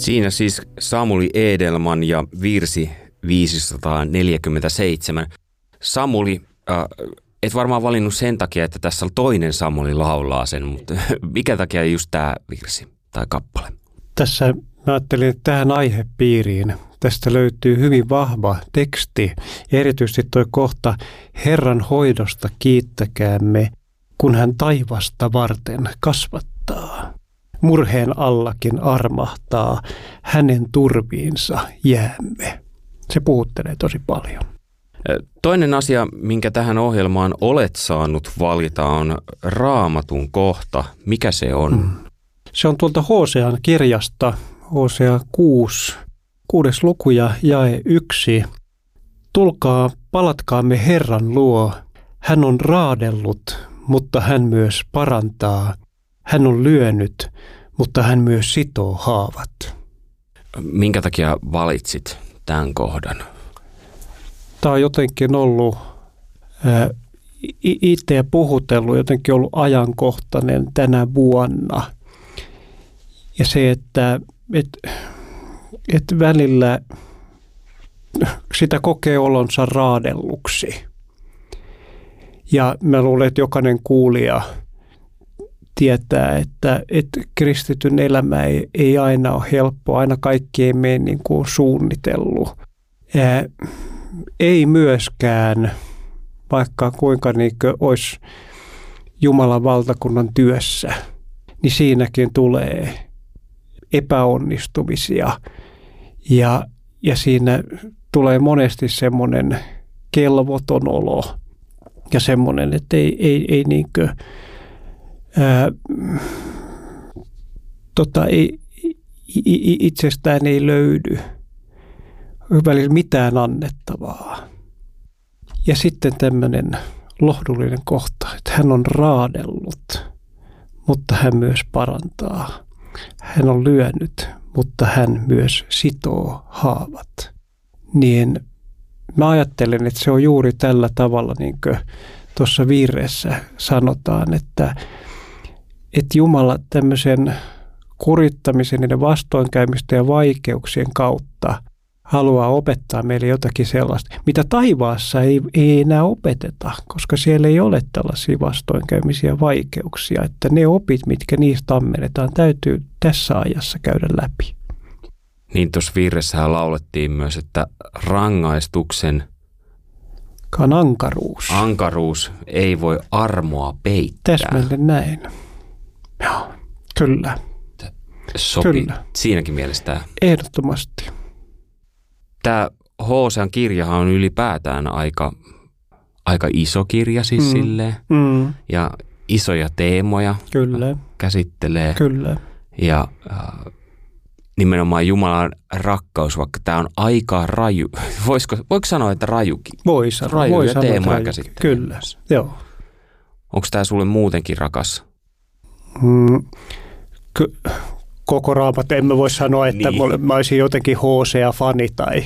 Siinä siis Samuli Edelman ja virsi 547. Samuli, et varmaan valinnut sen takia, että tässä on toinen Samuli laulaa sen, mutta mikä takia just tämä virsi tai kappale? Tässä mä ajattelin, että tähän aihepiiriin tästä löytyy hyvin vahva teksti ja erityisesti tuo kohta Herran hoidosta kiittäkäämme, kun hän taivasta varten kasvattaa. Murheen allakin armahtaa, hänen turviinsa jäämme. Se puhuttelee tosi paljon. Toinen asia, minkä tähän ohjelmaan olet saanut valita, on Raamatun kohta. Mikä se on? Se on tuolta Hosean kirjasta, Hosea 6 luku ja jae 1. Tulkaa, palatkaamme Herran luo. Hän on raadellut, mutta hän myös parantaa. Hän on lyönyt, mutta hän myös sitoo haavat. Minkä takia valitsit tämän kohdan? Tämä on jotenkin ollut itseä puhutellut, jotenkin ollut ajankohtainen tänä vuonna. Ja se, että välillä sitä kokee olonsa raadelluksi. Ja mä luulen, että jokainen kuulija tietää, että kristityn elämä ei aina ole helppoa, aina kaikki ei mene niin kuin suunnitellut. Ei myöskään, vaikka kuinka niin kuin olisi Jumalan valtakunnan työssä, niin siinäkin tulee epäonnistumisia ja siinä tulee monesti semmoinen kelvoton olo ja semmoinen, että ei niinkö itsestään ei löydy välillä mitään annettavaa. Ja sitten tämmöinen lohdullinen kohta, että hän on raadellut, mutta hän myös parantaa. Hän on lyönyt, mutta hän myös sitoo haavat. Niin mä ajattelen, että se on juuri tällä tavalla, niin kuin tuossa virressä sanotaan, että Jumala tämmöisen kurittamisen, niiden vastoinkäymisten ja vaikeuksien kautta haluaa opettaa meille jotakin sellaista, mitä taivaassa ei enää opeteta, koska siellä ei ole tällaisia vastoinkäymisiä vaikeuksia, että ne opit, mitkä niistä ammennetaan, täytyy tässä ajassa käydä läpi. Niin tuossa virressähän laulettiin myös, että rangaistuksen ankaruus ei voi armoa peittää. Täsmälleen näin. Joo, kyllä. Sopii kyllä. Siinäkin mielessä. Ehdottomasti. Tämä Hosean kirjahan on ylipäätään aika iso kirja siis silleen. Ja isoja teemoja kyllä. Käsittelee. Kyllä. Ja nimenomaan Jumalan rakkaus, vaikka tämä on aika raju. Voiko sanoa, että rajukin? Voi sanoa. Rajuja teemoja käsittelee. Kyllä, joo. Onko tämä sulle muutenkin rakas? Koko Raamat, en mä voi sanoa, että mä olisin jotenkin Hosea-fani tai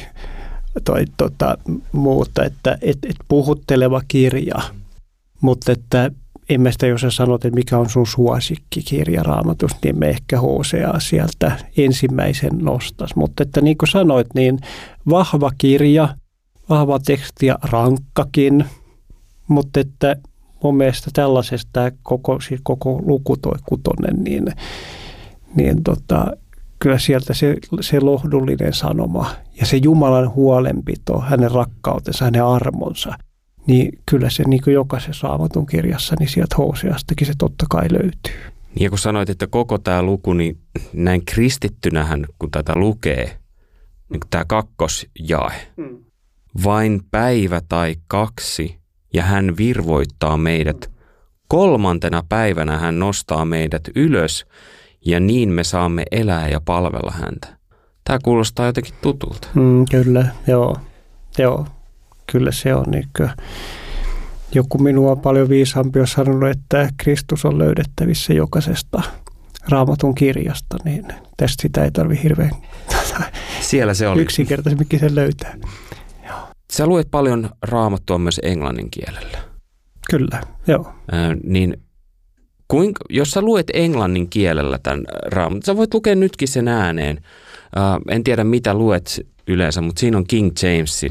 muuta, että puhutteleva kirja. Mutta että en mä sitä, jos sä sanot, että mikä on sun suosikkikirja Raamatusta, niin me ehkä Hoseaa sieltä ensimmäisen nostas. Mutta että niin kuin sanoit, niin vahva kirja, vahva teksti ja rankkakin, mutta että mun mielestä tällaisesta koko luku toi 6, niin kyllä sieltä se lohdullinen sanoma ja se Jumalan huolenpito, hänen rakkautensa, hänen armonsa, niin kyllä se niin kuin jokaisessa Raamatun kirjassa, niin sieltä Hoseastakin se totta kai löytyy. Ja kun sanoit, että koko tämä luku, niin näin kristittynähän, kun tätä lukee, niin tämä kakkosjae, vain päivä tai 2, ja hän virvoittaa meidät. 3. päivänä hän nostaa meidät ylös, ja niin me saamme elää ja palvella häntä. Tämä kuulostaa jotenkin tutulta. Kyllä, joo. Kyllä se on. Niin joku minua paljon viisaampi on sanonut, että Kristus on löydettävissä jokaisesta Raamatun kirjasta, niin tästä sitä ei tarvitse hirveän siellä se oli. Yksinkertaisemminkin sen löytää. Joo. Sä luet paljon Raamattua myös englannin kielellä. Kyllä, joo. Niin jos sä luet englannin kielellä tämän Raamatun, sä voit lukea nytkin sen ääneen, En tiedä mitä luet yleensä, mutta siinä on King Jamesin.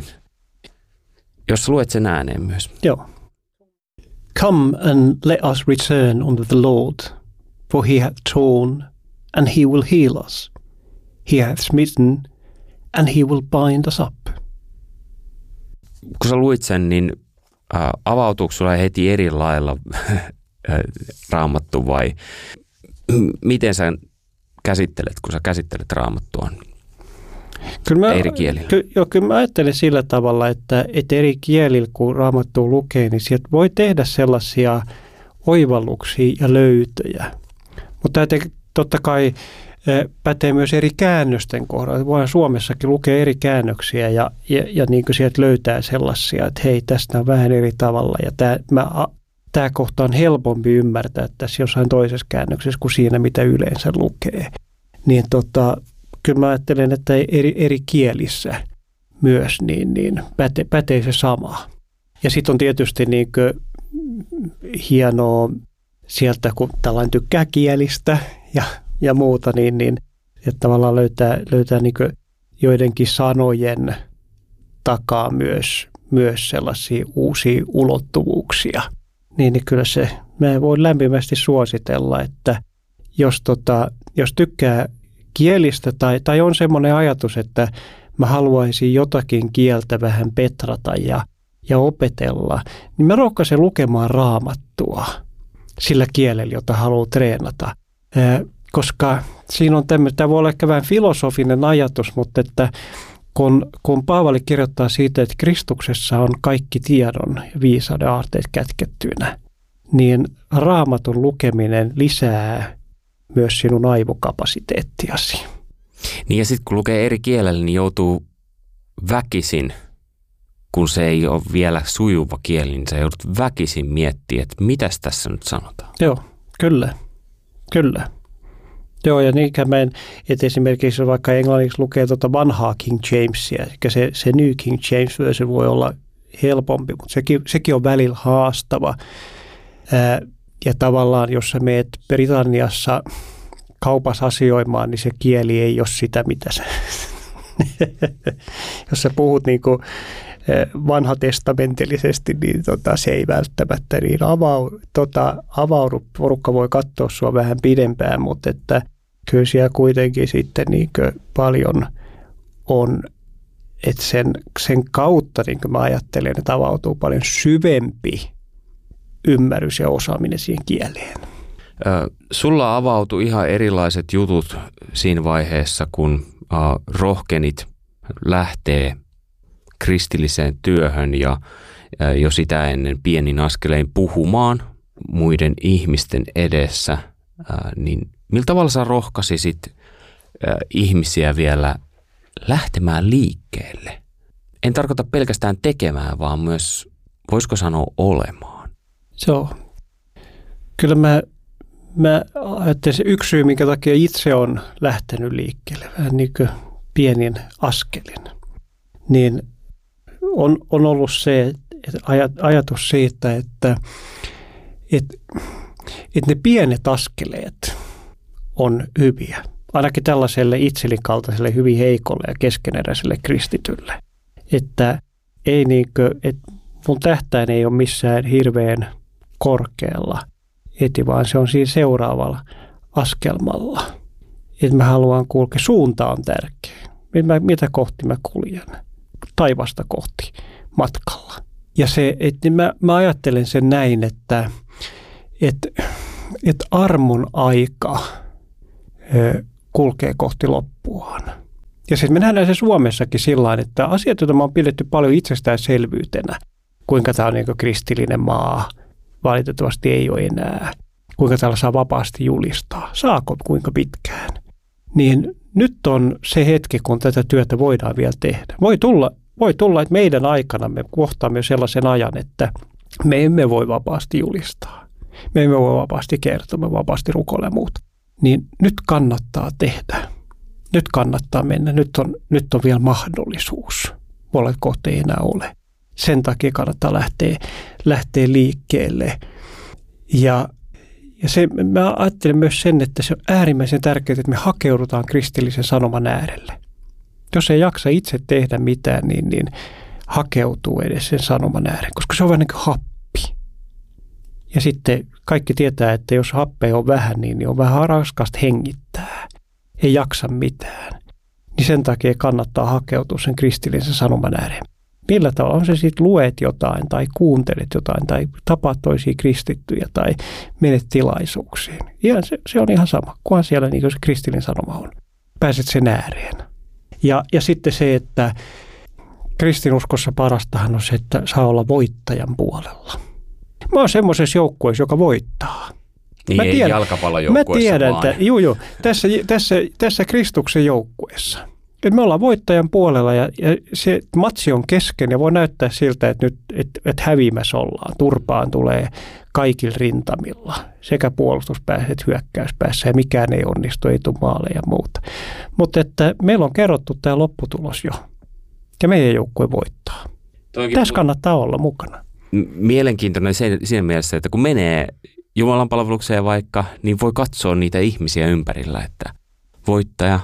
Jos luet sen ääneen myös. Joo. Come and let us return unto the Lord, for he hath torn, and he will heal us. He hath smitten, and he will bind us up. Kun sä luit sen, niin avautuuko sulla heti eri lailla Raamattu vai miten sä käsittelet, kun sä käsittelet Raamattua eri kielillä? Kyllä mä ajattelen sillä tavalla, että eri kielillä kun Raamattua lukee, niin sieltä voi tehdä sellaisia oivalluksia ja löytöjä. Mutta tämä totta kai pätee myös eri käännösten kohdalla. Voidaan Suomessakin lukea eri käännöksiä ja niin kuin sieltä löytää sellaisia, että hei, tästä on vähän eri tavalla. Ja tämä kohta on helpompi ymmärtää tässä jossain toisessa käännöksessä kuin siinä, mitä yleensä lukee. Niin kyllä mä ajattelen, että eri kielissä myös niin pätee se sama. Ja sitten on tietysti niin kuin hienoa sieltä, kun tällainen tykkää kielistä ja muuta, niin että tavallaan löytää niin kuin joidenkin sanojen takaa myös sellaisia uusia ulottuvuuksia. Niin kyllä mä voin lämpimästi suositella, että jos tykkää kielistä tai on semmoinen ajatus, että mä haluaisin jotakin kieltä vähän petrata ja opetella, niin mä rohkaisen lukemaan Raamattua sillä kielellä, jota haluaa treenata. Koska siinä on tämä voi olla ehkä vähän filosofinen ajatus, mutta että kun Paavali kirjoittaa siitä, että Kristuksessa on kaikki tiedon ja viisauden aarteet kätkettyinä, niin Raamatun lukeminen lisää myös sinun aivokapasiteettiasi. Niin ja sitten kun lukee eri kielellä, niin joutuu väkisin, kun se ei ole vielä sujuva kieli, niin sä joudut väkisin miettimään, että mitäs tässä nyt sanotaan. Joo, kyllä. Joo, ja niinkään että esimerkiksi vaikka englanniksi lukee vanhaa King Jamesia, eli se New King James version voi olla helpompi, mutta sekin on välillä haastava. Ja tavallaan, jos sä meet Britanniassa kaupassa asioimaan, niin se kieli ei ole sitä, mitä sä... jos sä puhut niin kuin vanhatestamentillisesti, niin se ei välttämättä niin avaudu. Porukka voi katsoa sua vähän pidempään, mutta että kyllä siellä kuitenkin sitten niin paljon on, että sen kautta niin mä ajattelen, että avautuu paljon syvempi ymmärrys ja osaaminen siihen kieleen. Sulla avautui ihan erilaiset jutut siinä vaiheessa, kun rohkenit lähtee kristilliseen työhön ja jo sitä ennen pienin askelein puhumaan muiden ihmisten edessä, niin millä tavalla sä rohkaisit ihmisiä vielä lähtemään liikkeelle? En tarkoita pelkästään tekemään, vaan myös, voisiko sanoa, olemaan. Kyllä mä ajattelen se yksi syy, minkä takia itse on lähtenyt liikkeelle, vähän niin kuin pienin askelin, niin on ollut se ajatus siitä, että ne pienet askeleet on hyviä. Ainakin tällaiselle itselin kaltaiselle hyvin heikolle ja keskeneräiselle kristitylle. Että ei että mun tähtäin ei ole missään hirveän korkealla, vaan se on siinä seuraavalla askelmalla. Että mä haluan kulkea, suunta on tärkeä. Mitä kohti mä kuljen? Taivasta kohti matkalla. Ja se, että mä ajattelen sen näin, että armon aika kulkee kohti loppuaan. Ja sitten me nähdään se Suomessakin sillain, että asiat, joita me on pidetty paljon itsestäänselvyytenä, kuinka tämä on niin kuin kristillinen maa, valitettavasti ei ole enää, kuinka täällä saa vapaasti julistaa, saako kuinka pitkään. Niin nyt on se hetki, kun tätä työtä voidaan vielä tehdä. Voi tulla, että meidän aikana me kohtaamme sellaisen ajan, että me emme voi vapaasti julistaa. Me emme voi vapaasti kertoa, me vapaasti rukoilla ja muuta. Niin nyt kannattaa tehdä. Nyt kannattaa mennä. Nyt on vielä mahdollisuus. Molemmat kohta ei enää ole. Sen takia kannattaa lähteä liikkeelle. Ja Ja mä ajattelen myös sen, että se on äärimmäisen tärkeää, että me hakeudutaan kristillisen sanoman äärelle. Jos ei jaksa itse tehdä mitään, niin hakeutuu edes sen sanoman ääreen, koska se on vähän niin kuin happi. Ja sitten kaikki tietää, että jos happea on vähän, niin on vähän raskasta hengittää. Ei jaksa mitään. Niin sen takia kannattaa hakeutua sen kristillisen sanoman ääreen. Millä tavalla on se sitten luet jotain tai kuuntelet jotain tai tapaat toisia kristittyjä tai menet tilaisuuksiin. Se on ihan sama, kunhan siellä niin kuin se kristillinen sanoma on. Pääset sen ääreen. Ja sitten se, että kristinuskossa parastahan on se, että saa olla voittajan puolella. Mä oon semmoisessa joukkueessa, joka voittaa. Niin ei jalkapallojoukkueessa mä tiedän, vaan. että tässä Kristuksen joukkueessa. Että me ollaan voittajan puolella ja se matsi on kesken ja voi näyttää siltä, että nyt että häviämässä ollaan. Turpaan tulee kaikilla rintamilla, sekä puolustuspäässä että hyökkäyspäässä ja mikään ei onnistu, ei tule maaleja ja muuta. Mutta että meillä on kerrottu tämä lopputulos jo ja meidän joukkue voittaa. Tässä kannattaa olla mukana. Mielenkiintoinen siinä mielessä, että kun menee Jumalan palvelukseen vaikka, niin voi katsoa niitä ihmisiä ympärillä, että voittaja,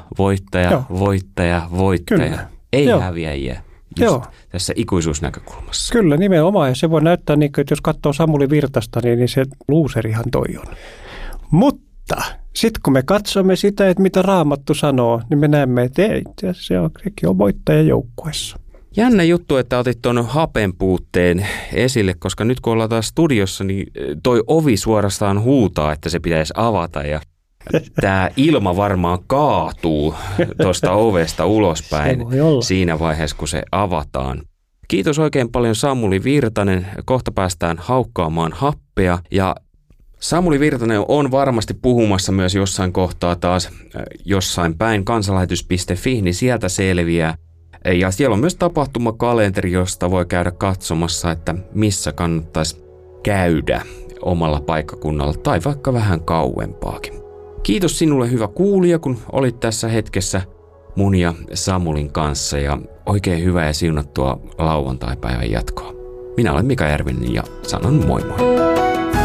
Kyllä. ei häviäjiä just tässä ikuisuusnäkökulmassa. Kyllä, nimenomaan. Ja se voi näyttää, niin kuin, että jos katsoo Samuli Virtasta, niin se luuserihan toi on. Mutta sitten kun me katsomme sitä, että mitä Raamattu sanoo, niin me näemme, että sekin on voittaja joukkueessa. Jännä juttu, että otit tuon hapen puutteen esille, koska nyt kun ollaan taas studiossa, niin toi ovi suorastaan huutaa, että se pitäisi avata ja tämä ilma varmaan kaatuu tuosta ovesta ulospäin siinä vaiheessa, kun se avataan. Kiitos oikein paljon Samuli Virtanen. Kohta päästään haukkaamaan happea ja Samuli Virtanen on varmasti puhumassa myös jossain kohtaa taas jossain päin kansanlähetys.fi, niin sieltä selviää. Ja siellä on myös tapahtumakalenteri, josta voi käydä katsomassa, että missä kannattaisi käydä omalla paikkakunnalla tai vaikka vähän kauempaakin. Kiitos sinulle hyvä kuulija, kun olit tässä hetkessä mun ja Samulin kanssa ja oikein hyvää ja siunattua lauantaipäivän jatkoa. Minä olen Mika Järvinen ja sanon moi moi.